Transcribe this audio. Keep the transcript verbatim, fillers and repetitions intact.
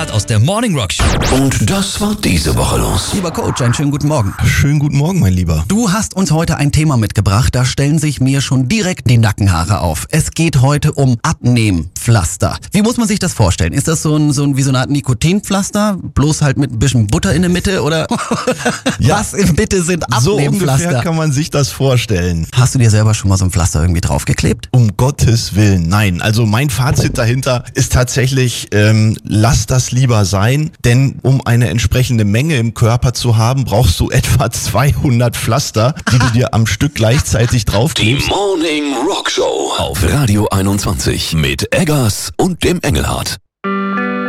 Engelhardt aus der Morning Rock Show. Und das war diese Woche los. Lieber Coach, einen schönen guten Morgen. Schönen guten Morgen, mein Lieber. Du hast uns heute ein Thema mitgebracht, da stellen sich mir schon direkt die Nackenhaare auf. Es geht heute um Abnehmpflaster. Wie muss man sich das vorstellen? Ist das so ein, so ein wie so eine Art Nikotinpflaster, bloß halt mit ein bisschen Butter in der Mitte oder Ja. was im Bitte sind So ungefähr Abnehmpflaster? kann man sich das vorstellen. Hast du dir selber schon mal so ein Pflaster irgendwie draufgeklebt? Um Gottes Willen, nein. Also mein Fazit dahinter ist tatsächlich, ähm, lass das lieber sein, denn um eine entsprechende Menge im Körper zu haben, brauchst du etwa zweihundert Pflaster, die du dir am Stück gleichzeitig Die draufklebst. Morning Rock Show auf Radio einundzwanzig mit Eggers und dem Engelhardt.